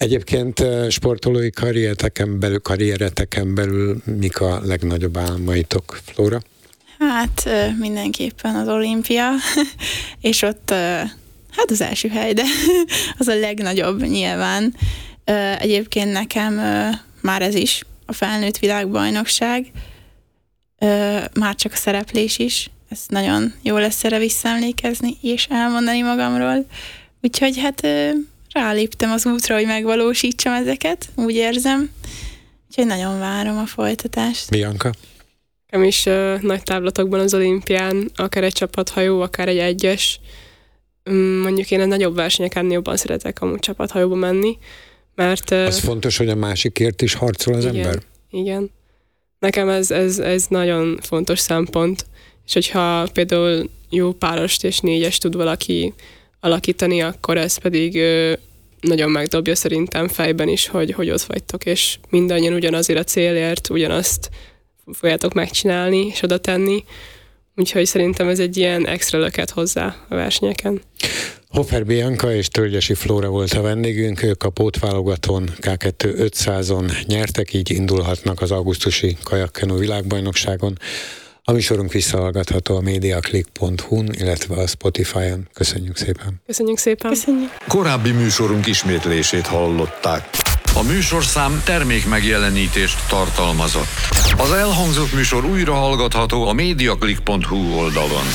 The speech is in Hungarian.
Egyébként sportolói karriereteken belül mik a legnagyobb álmaitok, Flóra? Hát mindenképpen az olimpia, és ott hát az első hely, de az a legnagyobb nyilván. Egyébként nekem már ez is a felnőtt világbajnokság, már csak a szereplés is, ez nagyon jó lesz erre visszaemlékezni és elmondani magamról. Úgyhogy hát ráléptem az útra, hogy megvalósítsam ezeket, úgy érzem. Úgyhogy nagyon várom a folytatást. Bianca? Nekem is nagy távlatokban az olimpián, akár egy csapathajó, akár egy egyes. Mondjuk én a nagyobb versenyeken jobban szeretek amúgy csapathajóba menni, mert... Az fontos, hogy a másikért is harcol az ember? Igen. Nekem ez nagyon fontos szempont, és hogyha például jó párost és négyes tud valaki alakítani, akkor ez pedig nagyon megdobja szerintem fejben is, hogy ott vagytok, és mindannyian ugyanazért a célért, ugyanazt fogjátok megcsinálni és oda tenni. Úgyhogy szerintem ez egy ilyen extra löket hozzá a versenyeken. Hofer Bianca és Tölgyesi Flóra volt a vendégünk, ők a pótválogatón K2 500-on nyertek, így indulhatnak az augusztusi kajakkenu világbajnokságon. A műsorunk visszahallgatható a mediaclick.hu-n, illetve a Spotify-on. Köszönjük szépen! Köszönjük szépen! Köszönjük! Korábbi műsorunk ismétlését hallották. A műsorszám termékmegjelenítést tartalmazott. Az elhangzott műsor újra hallgatható a mediaclick.hu oldalon.